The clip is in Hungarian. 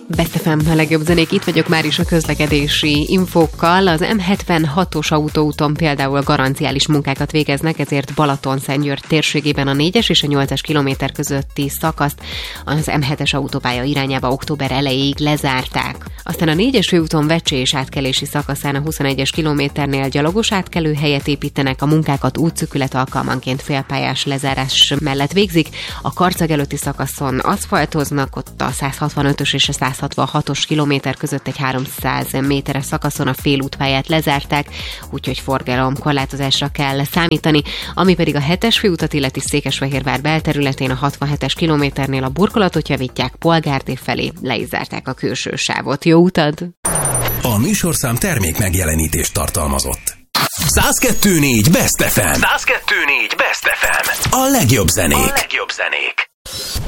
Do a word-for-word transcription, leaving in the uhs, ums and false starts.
Best ef em, a legjobb zenék, itt vagyok már is a közlekedési infókkal. Az em hetvenhatos autóúton például garanciális munkákat végeznek, ezért Balatonszentgyörgy térségében a négyes és a nyolcas kilométer közötti szakaszt az em hetes autópálya irányába október elejéig lezárták. Aztán a négyes főúton Vecsés átkelési szakaszán a huszonegyes kilométernél gyalogos átkelőhelyet építenek, a munkákat útszűkület alkalmanként félpályás lezárás mellett végzik. A Karcag előtti szakaszon aszfaltoznak, ott a száz hatvanötös és a száz hatvanhatos kilométer között egy háromszáz méteres szakaszon a félútpályát lezárták, úgyhogy forgalomkorlátozásra kell számítani. Ami pedig a hetes főutat illeti, Székesfehérvár belterületén a hatvanhetes kilométernél a burkolatot javítják, Polgárdé felé le is zárták a külső sávot. Jó utad! A műsorszám termék megjelenítést tartalmazott. száz kettő négy Best ef em. száz kettő négy Best ef em. A legjobb zenék. A legjobb zenék.